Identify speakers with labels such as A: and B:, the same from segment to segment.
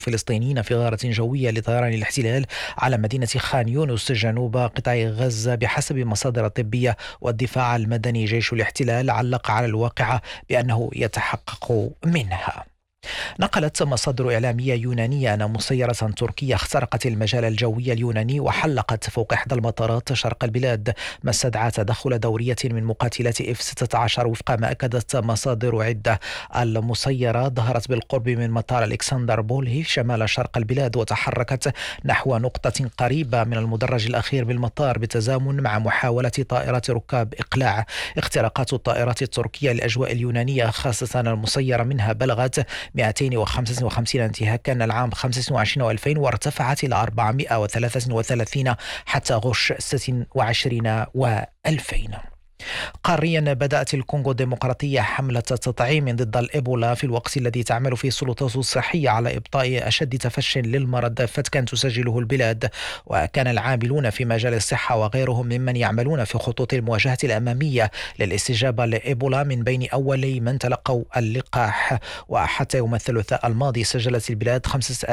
A: فلسطينيين في غارة جوية لطيران الاحتلال على مدينة خان يونس جنوب قطاع غزة بحسب مصادر طبية. والدفاع المدني جيش الاحتلال علق على الواقعة بأنه يتحقق منها. نقلت مصادر إعلامية يونانية أن مسيرة تركية اخترقت المجال الجوي اليوناني وحلقت فوق إحدى المطارات شرق البلاد، ما استدعى تدخل دورية من مقاتلات F-16 وفق ما أكدت مصادر عدة. المسيرة ظهرت بالقرب من مطار ألكسندر بولهي شمال شرق البلاد، وتحركت نحو نقطة قريبة من المدرج الأخير بالمطار بالتزامن مع محاولة طائرة ركاب إقلاع. اختراقات الطائرات التركية للأجواء اليونانية خاصة المسيرة منها بلغت 255 انتهاكا العام 25 و2000 وارتفعت إلى 433 حتى غش 26 و2000. قاريا بدأت الكونغو الديمقراطية حملة تطعيم ضد الإيبولا في الوقت الذي تعمل فيه السلطات الصحية على إبطاء أشد تفشي للمرض فتكا تسجله البلاد. وكان العاملون في مجال الصحة وغيرهم ممن يعملون في خطوط المواجهة الأمامية للاستجابة لإيبولا من بين أولي من تلقوا اللقاح. وحتى يوم الثلاثاء الماضي سجلت البلاد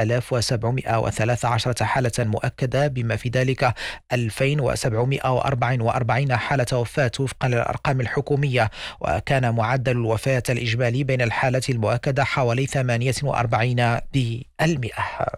A: 5713 حالة مؤكدة، بما في ذلك 2744 حالة وفاة وفقا للأرقام الحكومية. وكان معدل الوفاة الإجمالي بين الحالات المؤكدة حوالي 48%.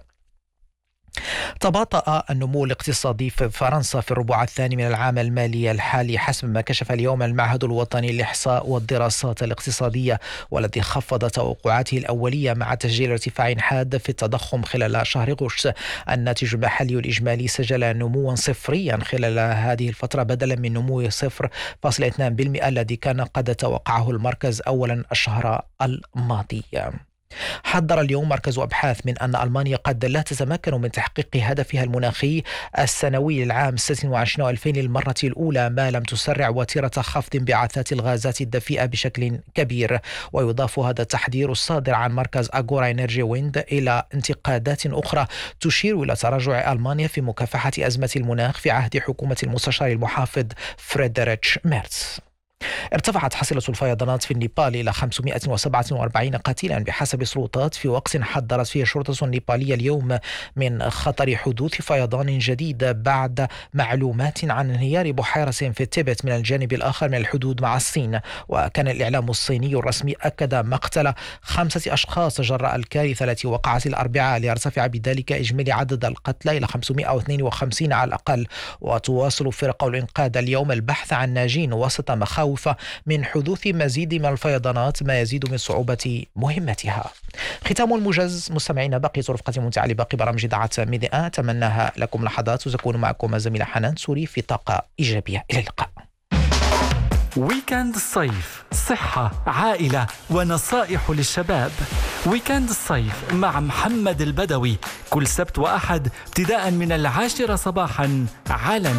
A: تباطأ النمو الاقتصادي في فرنسا في الربع الثاني من العام المالي الحالي حسب ما كشف اليوم المعهد الوطني للإحصاء والدراسات الاقتصادية، والذي خفض توقعاته الأولية مع تسجيل ارتفاع حاد في التضخم خلال شهر غشت. الناتج المحلي الإجمالي سجل نموا صفريا خلال هذه الفترة بدلا من نمو 0.2% الذي كان قد توقعه المركز أولا الشهر الماضي. حذر اليوم مركز أبحاث من أن ألمانيا قد لا تتمكن من تحقيق هدفها المناخي السنوي للعام 26 و2000 للمرة الأولى ما لم تسرع وتيرة خفض انبعاثات الغازات الدفيئة بشكل كبير. ويضاف هذا التحذير الصادر عن مركز أغورا إنرجي ويند إلى انتقادات أخرى تشير إلى تراجع ألمانيا في مكافحة أزمة المناخ في عهد حكومة المستشار المحافظ فريدريتش ميرتس. ارتفعت حصيلة الفيضانات في النيبال إلى 547 قتيلا بحسب السلطات، في وقت حذرت فيه الشرطة النيبالية اليوم من خطر حدوث فيضان جديد بعد معلومات عن انهيار بحيرة في التبت من الجانب الآخر من الحدود مع الصين. وكان الإعلام الصيني الرسمي أكد مقتل 5 أشخاص جراء الكارثة التي وقعت الأربعاء، ليرتفع بذلك إجمالي عدد القتلى إلى 552 على الأقل. وتواصل فرق الإنقاذ اليوم البحث عن ناجين وسط مخاوف من حدوث مزيد من الفيضانات ما يزيد من صعوبة مهمتها. ختام الموجز. مستمعين، بقية رفقة ممتعة لباقي برامج إذاعة ميديا أتمناها لكم لحظات، وتكون معكم الزميلة حنان سوري في طاقة إيجابية. إلى اللقاء.
B: ويكند الصيف، صحة، عائلة ونصائح للشباب. ويكند الصيف مع محمد البدوي كل سبت وأحد ابتداء من 10 صباحا على